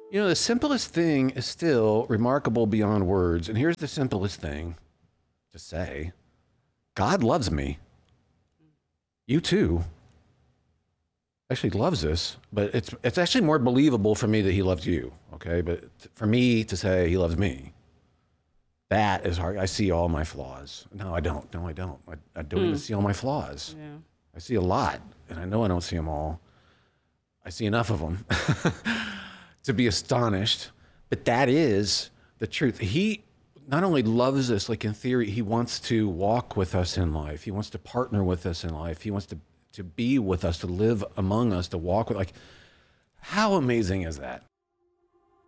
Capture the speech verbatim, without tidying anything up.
You know, the simplest thing is still remarkable beyond words. And here's the simplest thing to say: God loves me. You too. Actually loves us, but it's it's actually more believable for me that he loves you. Okay, but for me to say he loves me, that is hard. I see all my flaws. No, I don't. No, I don't. I, I don't even see all my flaws. Yeah. I see a lot, and I know I don't see them all. I see enough of them to be astonished. But that is the truth. He not only loves us, like in theory, he wants to walk with us in life. He wants to partner with us in life. He wants to, to be with us, to live among us, to walk with, like, how amazing is that?